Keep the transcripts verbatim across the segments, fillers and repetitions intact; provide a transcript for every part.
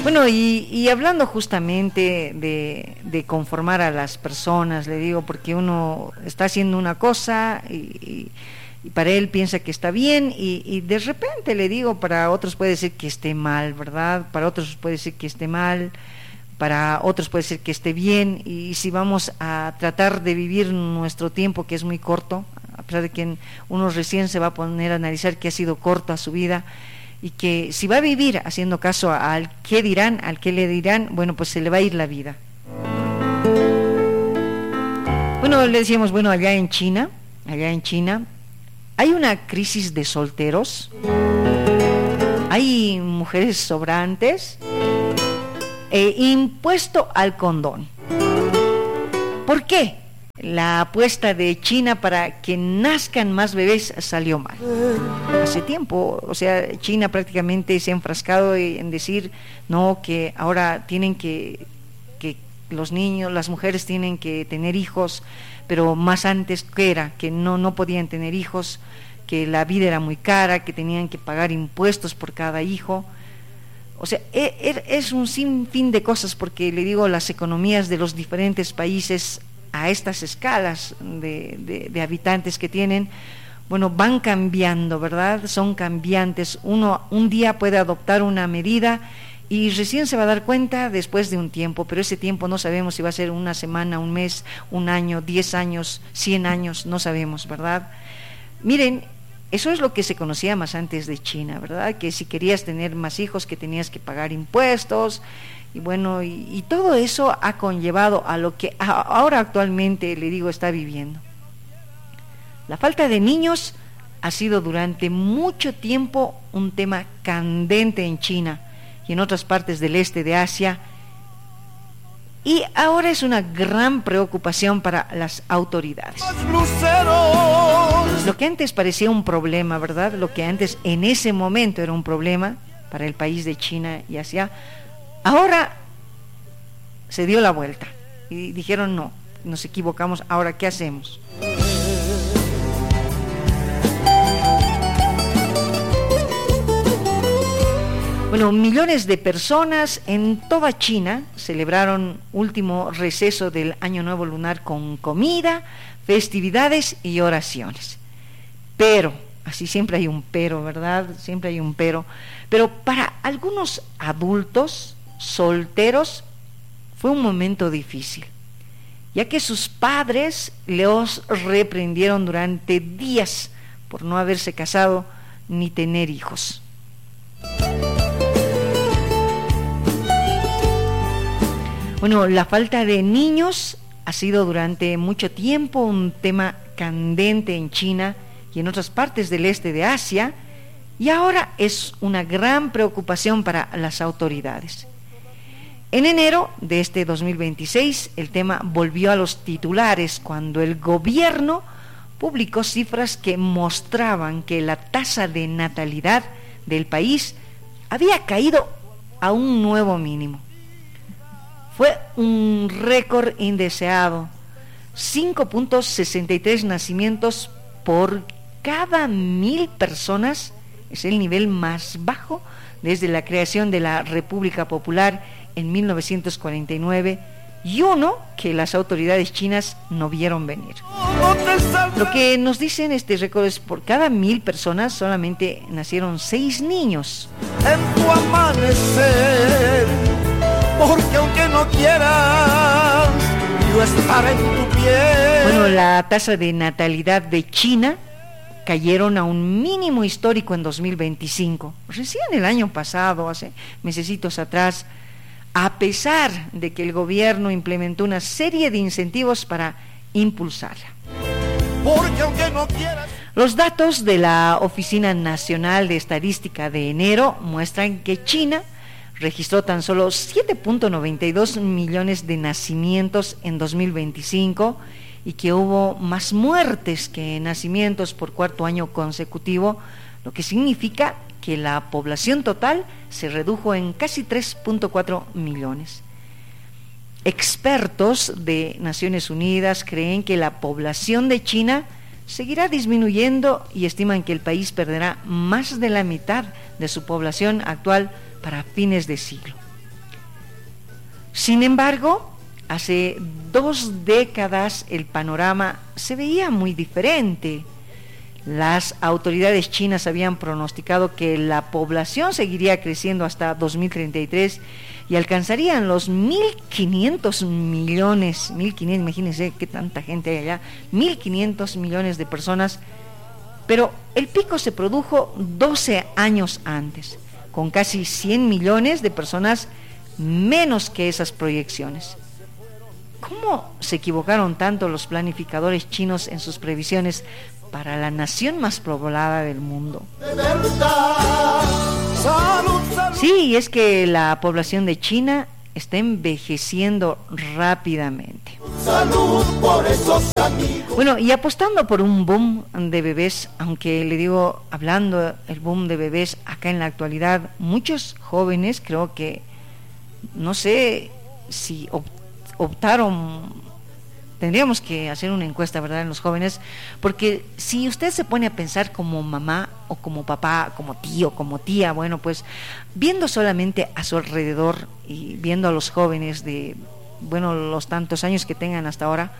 Bueno, y, y hablando justamente de, de conformar a las personas, le digo, porque uno está haciendo una cosa y, y, y para él piensa que está bien y, y de repente, le digo, para otros puede ser que esté mal, ¿verdad? Para otros puede ser que esté mal, para otros puede ser que esté bien, y si vamos a tratar de vivir nuestro tiempo, que es muy corto, a pesar de que uno recién se va a poner a analizar que ha sido corta su vida, y que si va a vivir haciendo caso al qué dirán, al qué le dirán, bueno, pues se le va a ir la vida. Bueno, le decíamos, bueno, allá en China, allá en China, hay una crisis de solteros, hay mujeres sobrantes, e impuesto al condón. ¿Por qué? La apuesta de China para que nazcan más bebés salió mal. Hace tiempo, o sea, China prácticamente se ha enfrascado en decir, no, que ahora tienen que, que los niños, las mujeres tienen que tener hijos, pero más antes que era, que no, no podían tener hijos, que la vida era muy cara, que tenían que pagar impuestos por cada hijo. O sea, es un sinfín de cosas, porque le digo, las economías de los diferentes países a estas escalas de, de, de habitantes que tienen, bueno, van cambiando, ¿verdad? Son cambiantes. Uno un día puede adoptar una medida y recién se va a dar cuenta después de un tiempo, pero ese tiempo no sabemos si va a ser una semana, un mes, un año, diez años, cien años, no sabemos, ¿verdad? Miren, eso es lo que se conocía más antes de China, ¿verdad? Que si querías tener más hijos, que tenías que pagar impuestos, y bueno, y, y todo eso ha conllevado a lo que a, ahora actualmente, le digo, está viviendo. La falta de niños ha sido durante mucho tiempo un tema candente en China y en otras partes del este de Asia, y ahora es una gran preocupación para las autoridades. Lo que antes parecía un problema, ¿verdad? Lo que antes en ese momento era un problema para el país de China y Asia, ahora se dio la vuelta y dijeron, no, nos equivocamos, ahora ¿qué hacemos? Bueno, millones de personas en toda China celebraron último receso del Año Nuevo Lunar con comida, festividades y oraciones. Pero, así siempre hay un pero, ¿verdad? Siempre hay un pero. Pero para algunos adultos solteros fue un momento difícil, ya que sus padres los reprendieron durante días por no haberse casado ni tener hijos. Bueno, la falta de niños ha sido durante mucho tiempo un tema candente en China y en otras partes del este de Asia, y ahora es una gran preocupación para las autoridades. En enero de este dos mil veintiséis, el tema volvió a los titulares cuando el gobierno publicó cifras que mostraban que la tasa de natalidad del país había caído a un nuevo mínimo. Fue un récord indeseado, cinco punto sesenta y tres nacimientos por cada mil personas, es el nivel más bajo desde la creación de la República Popular en mil novecientos cuarenta y nueve, y uno que las autoridades chinas no vieron venir. Lo que nos dicen este récord es por cada mil personas solamente nacieron seis niños. En tu amanecer, porque aunque no quieras, yo estaré en tu piel. Bueno, la tasa de natalidad de China cayeron a un mínimo histórico en dos mil veinticinco, recién el año pasado, hace mesecitos atrás, a pesar de que el gobierno implementó una serie de incentivos para impulsarla. Porque aunque no quieras. Los datos de la Oficina Nacional de Estadística de enero muestran que China registró tan solo siete punto noventa y dos millones de nacimientos en dos mil veinticinco y que hubo más muertes que nacimientos por cuarto año consecutivo, lo que significa que la población total se redujo en casi tres punto cuatro millones. Expertos de Naciones Unidas creen que la población de China seguirá disminuyendo y estiman que el país perderá más de la mitad de su población actual para fines de siglo. Sin embargo, hace dos décadas el panorama se veía muy diferente. Las autoridades chinas habían pronosticado que la población seguiría creciendo hasta dos mil treinta y tres y alcanzarían los mil quinientos millones, mil quinientos, imagínense qué tanta gente hay allá, mil quinientos millones de personas, pero el pico se produjo doce años antes, con casi cien millones de personas menos que esas proyecciones. ¿Cómo se equivocaron tanto los planificadores chinos en sus previsiones para la nación más poblada del mundo? Sí, y es que la población de China está envejeciendo rápidamente. Bueno, y apostando por un boom de bebés, aunque le digo, hablando el boom de bebés acá en la actualidad, muchos jóvenes creo que, no sé si optaron, tendríamos que hacer una encuesta, ¿verdad?, en los jóvenes, porque si usted se pone a pensar como mamá o como papá, como tío, como tía, bueno, pues viendo solamente a su alrededor y viendo a los jóvenes de, bueno, los tantos años que tengan hasta ahora,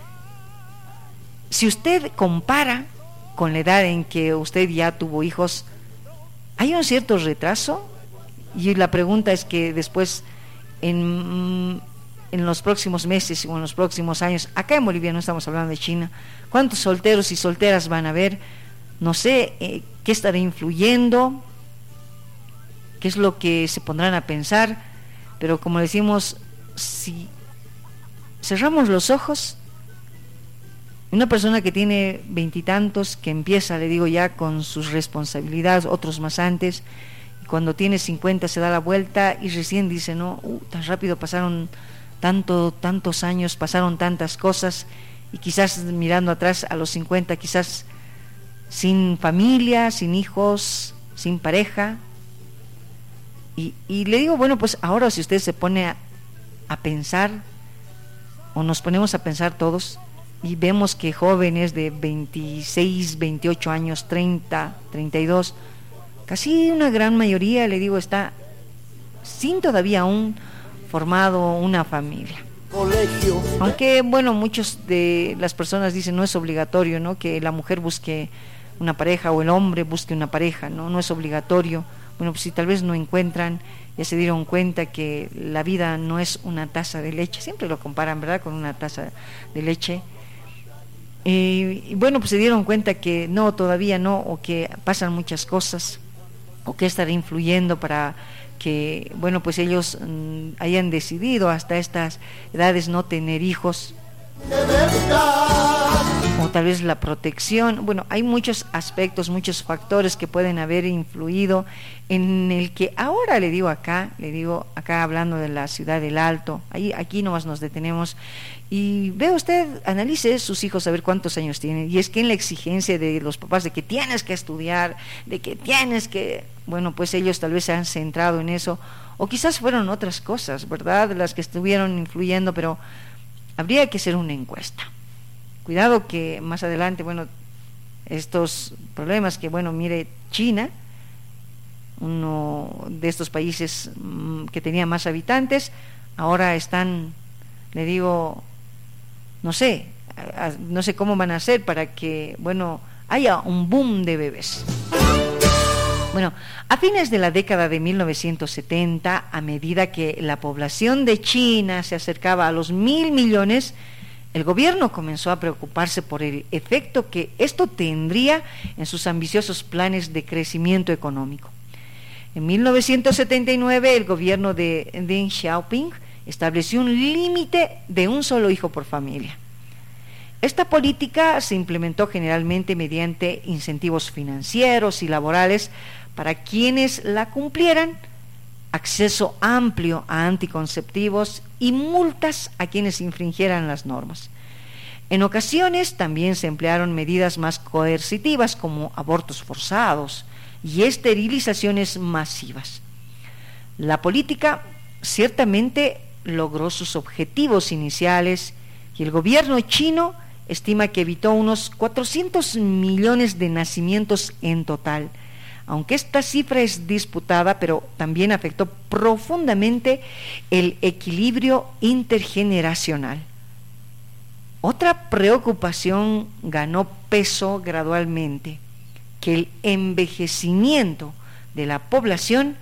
si usted compara con la edad en que usted ya tuvo hijos, hay un cierto retraso, y la pregunta es que después en... en los próximos meses o en los próximos años, acá en Bolivia, no estamos hablando de China, ¿cuántos solteros y solteras van a haber? No sé, eh, ¿qué estará influyendo? ¿Qué es lo que se pondrán a pensar? Pero como decimos, si cerramos los ojos, una persona que tiene veintitantos, que empieza, le digo, ya con sus responsabilidades, otros más antes, y cuando tiene cincuenta se da la vuelta y recién dice, no, uh, tan rápido pasaron tanto, tantos años, pasaron tantas cosas, y quizás mirando atrás a los cincuenta, quizás sin familia, sin hijos, sin pareja, y, y le digo, bueno, pues ahora si usted se pone a, a pensar, o nos ponemos a pensar todos, y vemos que jóvenes de veintiséis, veintiocho años, treinta, treinta y dos, casi una gran mayoría, le digo, está sin todavía aún formado una familia. Colegio. Aunque, bueno, muchos de las personas dicen no es obligatorio, ¿no?, que la mujer busque una pareja o el hombre busque una pareja, no, no es obligatorio. Bueno, pues si tal vez no encuentran, ya se dieron cuenta que la vida no es una taza de leche, siempre lo comparan, ¿verdad?, con una taza de leche. Eh, y bueno, pues se dieron cuenta que no, todavía no, o que pasan muchas cosas, o que estará influyendo para que, bueno, pues ellos mmm, hayan decidido hasta estas edades no tener hijos, o tal vez la protección. Bueno, hay muchos aspectos, muchos factores que pueden haber influido en el que ahora le digo acá, le digo acá hablando de la ciudad del Alto, ahí, aquí nomás nos detenemos, y ve usted, analice sus hijos a ver cuántos años tienen, y es que en la exigencia de los papás de que tienes que estudiar, de que tienes que, bueno, pues ellos tal vez se han centrado en eso, o quizás fueron otras cosas, ¿verdad?, las que estuvieron influyendo, pero habría que hacer una encuesta. Cuidado que más adelante, bueno, estos problemas que, bueno, mire, China, uno de estos países mmm, que tenía más habitantes, ahora están, le digo, no sé, a, a, no sé cómo van a hacer para que, bueno, haya un boom de bebés. Bueno, a fines de la década de mil novecientos setenta, a medida que la población de China se acercaba a los mil millones, el gobierno comenzó a preocuparse por el efecto que esto tendría en sus ambiciosos planes de crecimiento económico. En mil novecientos setenta y nueve, el gobierno de Deng Xiaoping estableció un límite de un solo hijo por familia. Esta política se implementó generalmente mediante incentivos financieros y laborales para quienes la cumplieran, acceso amplio a anticonceptivos y multas a quienes infringieran las normas. En ocasiones también se emplearon medidas más coercitivas como abortos forzados y esterilizaciones masivas. La política ciertamente logró sus objetivos iniciales y el gobierno chino estima que evitó unos cuatrocientos millones de nacimientos en total, aunque esta cifra es disputada, pero también afectó profundamente el equilibrio intergeneracional. Otra preocupación ganó peso gradualmente, que el envejecimiento de la población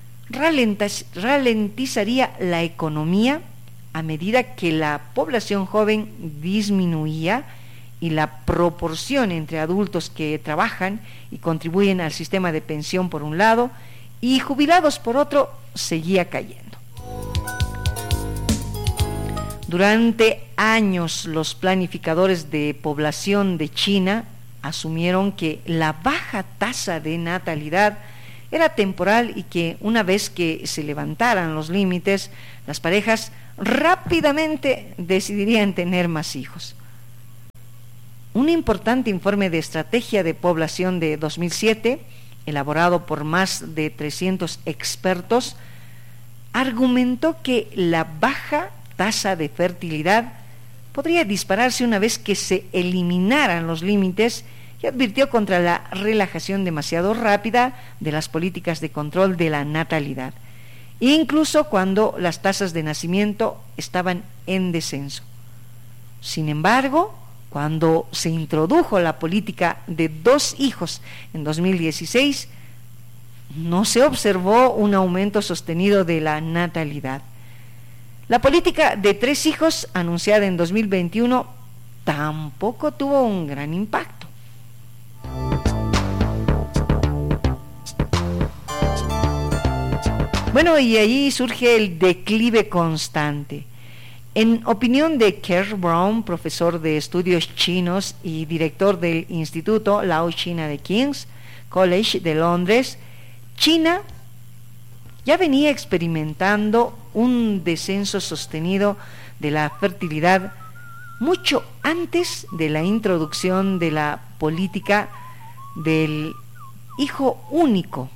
ralentizaría la economía a medida que la población joven disminuía y la proporción entre adultos que trabajan y contribuyen al sistema de pensión por un lado y jubilados por otro seguía cayendo. Durante años los planificadores de población de China asumieron que la baja tasa de natalidad era temporal y que una vez que se levantaran los límites, las parejas rápidamente decidirían tener más hijos. Un importante informe de estrategia de población de dos mil siete, elaborado por más de trescientos expertos, argumentó que la baja tasa de fertilidad podría dispararse una vez que se eliminaran los límites y advirtió contra la relajación demasiado rápida de las políticas de control de la natalidad, incluso cuando las tasas de nacimiento estaban en descenso. Sin embargo, cuando se introdujo la política de dos hijos en dos mil dieciséis, no se observó un aumento sostenido de la natalidad. La política de tres hijos anunciada en dos mil veintiuno tampoco tuvo un gran impacto. Bueno, y ahí surge el declive constante. En opinión de Kerr Brown, profesor de estudios chinos y director del Instituto Lao China de King's College de Londres, China ya venía experimentando un descenso sostenido de la fertilidad mucho antes de la introducción de la política del hijo único.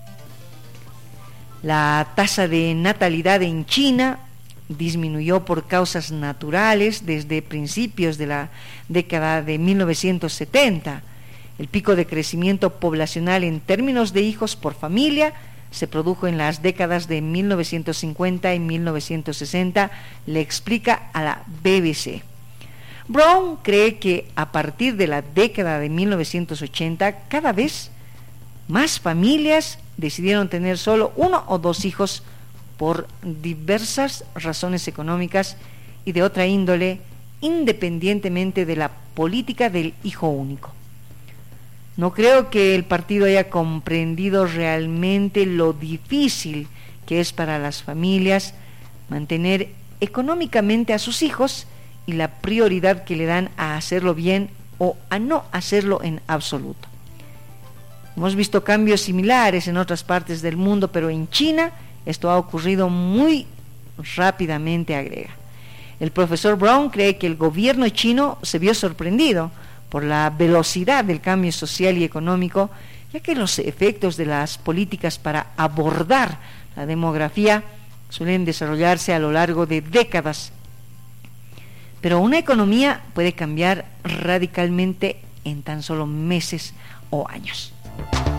La tasa de natalidad en China disminuyó por causas naturales desde principios de la década de mil novecientos setenta. El pico de crecimiento poblacional en términos de hijos por familia se produjo en las décadas de mil novecientos cincuenta y mil novecientos sesenta, le explica a la B B C. Brown cree que a partir de la década de mil novecientos ochenta, cada vez más familias decidieron tener solo uno o dos hijos por diversas razones económicas y de otra índole, independientemente de la política del hijo único. No creo que el partido haya comprendido realmente lo difícil que es para las familias mantener económicamente a sus hijos y la prioridad que le dan a hacerlo bien o a no hacerlo en absoluto. Hemos visto cambios similares en otras partes del mundo, pero en China esto ha ocurrido muy rápidamente, agrega. El profesor Brown cree que el gobierno chino se vio sorprendido por la velocidad del cambio social y económico, ya que los efectos de las políticas para abordar la demografía suelen desarrollarse a lo largo de décadas. Pero una economía puede cambiar radicalmente en tan solo meses o años.